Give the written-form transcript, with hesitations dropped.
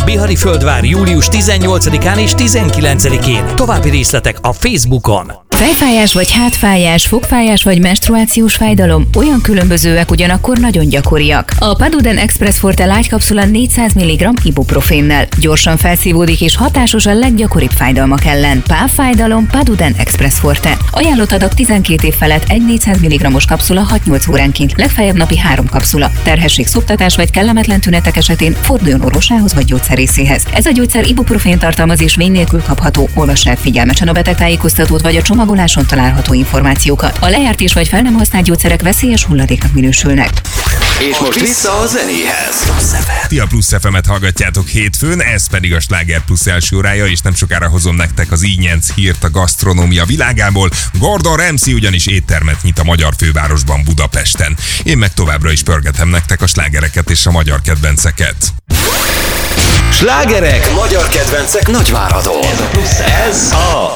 Bihari Földvár július 18-án és 19-én. További részletek a Facebookon. Fejfájás vagy hátfájás, fogfájás vagy menstruációs fájdalom olyan különbözőek, ugyanakkor nagyon gyakoriak. A Paduden Express Forte lágykapszula 400 mg ibuprofénnel gyorsan felszívódik és hatásos a leggyakoribb fájdalmak ellen. Pálfájdalom Paduden Express Forte. Ajánlott adag 12 év felett egy 400 mg-os kapszula 6-8 óránként, legfeljebb napi 3 kapszula. Terhesség, szoptatás vagy kellemetlen tünetek esetén forduljon orvosához vagy gyógyszerészéhez. Ez a gyógyszer ibuprofén tartalmaz és vény nélkül kapható. Olvassa el figyelmesen a betegtájékoztatót vagy a csomagoláson található információkat. A lejárt és vagy fel nem használt gyógyszerek veszélyes hulladéknak minősülnek. És most vissza a zenéhez. Ti a Plusz FM-et hallgatjátok hétfőn, ez pedig a Sláger Plusz első órája, és nem sokára hozom nektek az Ínyenc hírt a gasztronómia világából. Gordon Ramsay ugyanis éttermet nyit a magyar fővárosban, Budapesten. Én meg továbbra is pörgetem nektek a slágereket és a magyar kedvenceket. Slágerek, magyar kedvencek Nagyváradon. Ez a